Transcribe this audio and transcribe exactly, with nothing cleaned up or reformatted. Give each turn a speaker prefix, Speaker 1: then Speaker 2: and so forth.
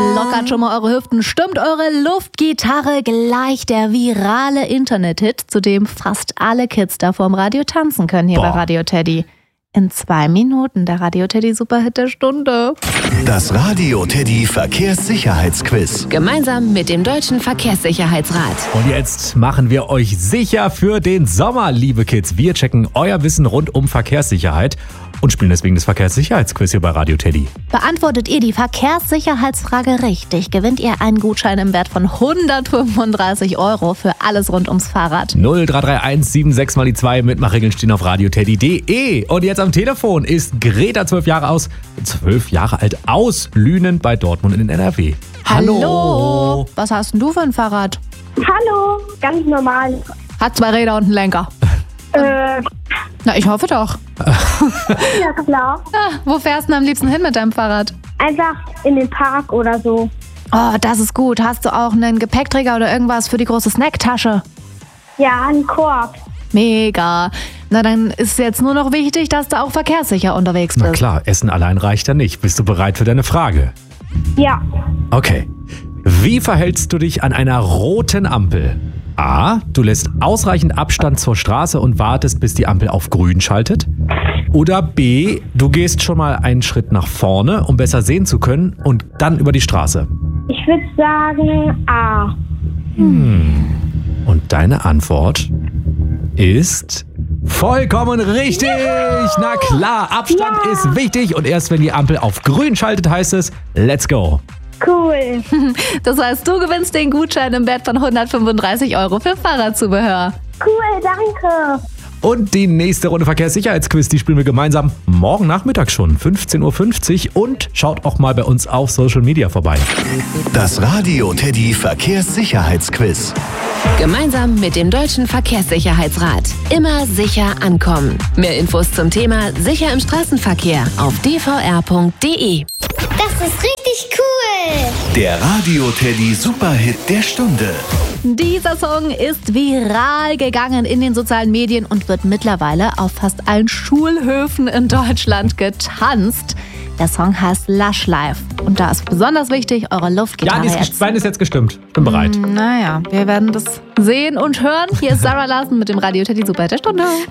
Speaker 1: Lockert schon mal eure Hüften, stimmt eure Luftgitarre gleich der virale Internet-Hit, zu dem fast alle Kids da vorm Radio tanzen können hier Boah. bei Radio Teddy. In zwei Minuten der Radio Teddy Superhit der Stunde.
Speaker 2: Das Radio Teddy Verkehrssicherheitsquiz.
Speaker 3: Gemeinsam mit dem Deutschen Verkehrssicherheitsrat.
Speaker 4: Und jetzt machen wir euch sicher für den Sommer, liebe Kids. Wir checken euer Wissen rund um Verkehrssicherheit und spielen deswegen das Verkehrssicherheitsquiz hier bei Radio Teddy.
Speaker 1: Beantwortet ihr die Verkehrssicherheitsfrage richtig, gewinnt ihr einen Gutschein im Wert von hundertfünfunddreißig Euro für alles rund ums Fahrrad.
Speaker 4: null drei drei eins sieben sechs mal die zwei. Mitmachregeln stehen auf radioteddy punkt de. Und jetzt am Telefon ist Greta, zwölf Jahre aus, zwölf Jahre alt, aus Lünen bei Dortmund in N R W.
Speaker 1: Hallo. Hallo. Was hast denn du für ein Fahrrad?
Speaker 5: Hallo, ganz normal.
Speaker 1: Hat zwei Räder und einen Lenker.
Speaker 5: Äh,
Speaker 1: Na, ich hoffe doch.
Speaker 5: ja, klar.
Speaker 1: Ah, wo fährst du denn am liebsten hin mit deinem Fahrrad?
Speaker 5: Einfach in den Park oder so.
Speaker 1: Oh, das ist gut. Hast du auch einen Gepäckträger oder irgendwas für die große Snacktasche?
Speaker 5: Ja, einen Korb.
Speaker 1: Mega. Na, dann ist jetzt nur noch wichtig, dass du auch verkehrssicher unterwegs bist.
Speaker 4: Na klar, Essen allein reicht ja nicht. Bist du bereit für deine Frage?
Speaker 5: Ja.
Speaker 4: Okay. Wie verhältst du dich an einer roten Ampel? A. Du lässt ausreichend Abstand zur Straße und wartest, bis die Ampel auf grün schaltet. Oder B. Du gehst schon mal einen Schritt nach vorne, um besser sehen zu können und dann über die Straße.
Speaker 5: Ich würde sagen A.
Speaker 4: Hm. Und deine Antwort ist vollkommen richtig. Juhu. Na klar, Abstand ja. ist wichtig und erst wenn die Ampel auf grün schaltet, heißt es Let's go.
Speaker 5: Cool.
Speaker 1: Das heißt, du gewinnst den Gutschein im Wert von hundertfünfunddreißig Euro für Fahrradzubehör.
Speaker 5: Cool, danke.
Speaker 4: Und die nächste Runde Verkehrssicherheitsquiz, die spielen wir gemeinsam morgen Nachmittag schon, fünfzehn Uhr fünfzig. Und schaut auch mal bei uns auf Social Media vorbei.
Speaker 2: Das Radio Teddy Verkehrssicherheitsquiz.
Speaker 3: Gemeinsam mit dem Deutschen Verkehrssicherheitsrat. Immer sicher ankommen. Mehr Infos zum Thema Sicher im Straßenverkehr auf d v r punkt de.
Speaker 6: Das ist richtig cool.
Speaker 2: Der Radio Teddy Superhit der Stunde.
Speaker 1: Dieser Song ist viral gegangen in den sozialen Medien und wird mittlerweile auf fast allen Schulhöfen in Deutschland getanzt. Der Song heißt Lush Life. Und da ist besonders wichtig, eure Luftgitarre
Speaker 4: Ja, die Bein ist jetzt gestimmt. Ich bin bereit.
Speaker 1: Naja, wir werden das sehen und hören. Hier ist Sarah Larsen mit dem Radio Teddy Superhit der Stunde.